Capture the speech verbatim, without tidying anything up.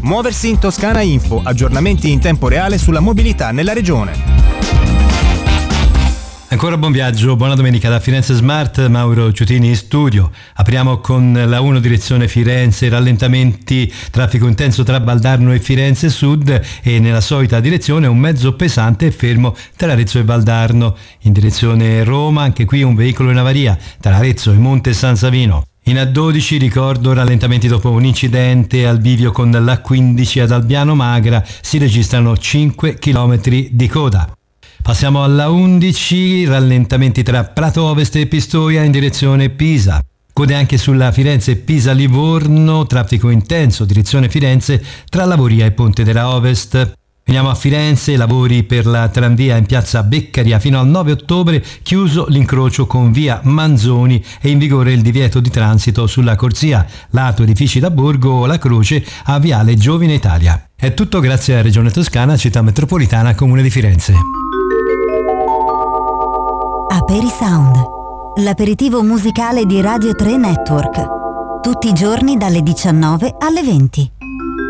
Muoversi in Toscana Info, aggiornamenti in tempo reale sulla mobilità nella regione. Ancora buon viaggio, buona domenica da Firenze Smart, Mauro Ciutini in studio. Apriamo con la uno direzione Firenze, rallentamenti, traffico intenso tra Valdarno e Firenze Sud e nella solita direzione un mezzo pesante fermo tra Arezzo e Valdarno. In direzione Roma, anche qui un veicolo in avaria tra Arezzo e Monte San Savino. In A dodici ricordo rallentamenti dopo un incidente al bivio con l'A quindici ad Albiano Magra, si registrano cinque chilometri di coda. Passiamo alla undici, rallentamenti tra Prato Ovest e Pistoia in direzione Pisa. Code anche sulla Firenze-Pisa-Livorno, traffico intenso direzione Firenze tra Lavoria e Ponte della Ovest. Veniamo a Firenze, lavori per la tranvia in piazza Beccaria fino al nove ottobre, chiuso l'incrocio con via Manzoni e in vigore il divieto di transito sulla corsia lato edifici da Borgo La Croce a viale Giovine Italia. È tutto grazie alla Regione Toscana, Città Metropolitana, Comune di Firenze. Aperisound, l'aperitivo musicale di Radio tre Network. Tutti i giorni dalle diciannove alle venti.